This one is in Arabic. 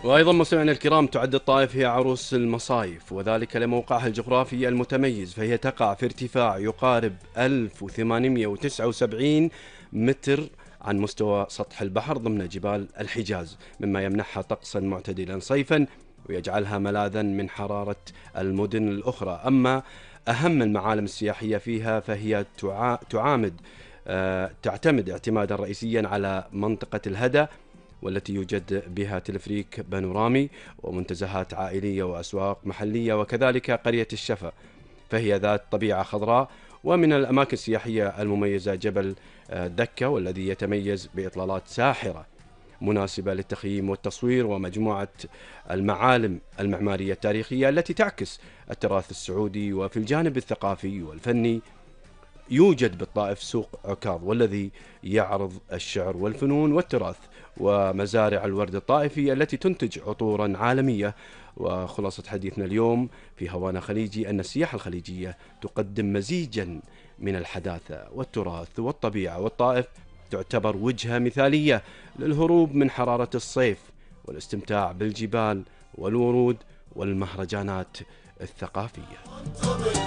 وأيضا مستمعينا الكرام، تعد الطائف هي عروس المصايف، وذلك لموقعها الجغرافي المتميز، فهي تقع في ارتفاع يقارب 1879 متر عن مستوى سطح البحر ضمن جبال الحجاز، مما يمنحها طقسا معتدلا صيفا ويجعلها ملاذا من حرارة المدن الأخرى. أما أهم المعالم السياحية فيها فهي تعتمد اعتمادا رئيسيا على منطقة الهدى، والتي يوجد بها تلفريك بانورامي ومنتزهات عائلية وأسواق محلية، وكذلك قرية الشفا فهي ذات طبيعة خضراء. ومن الأماكن السياحية المميزة جبل دكة، والذي يتميز بإطلالات ساحرة مناسبة للتخييم والتصوير، ومجموعة المعالم المعمارية التاريخية التي تعكس التراث السعودي. وفي الجانب الثقافي والفني يوجد بالطائف سوق عكاظ، والذي يعرض الشعر والفنون والتراث، ومزارع الورد الطائفي التي تنتج عطورا عالمية. وخلاصة حديثنا اليوم في هوانا خليجي أن السياحة الخليجية تقدم مزيجا من الحداثة والتراث والطبيعة، والطائف تعتبر وجهة مثالية للهروب من حرارة الصيف والاستمتاع بالجبال والورود والمهرجانات الثقافية.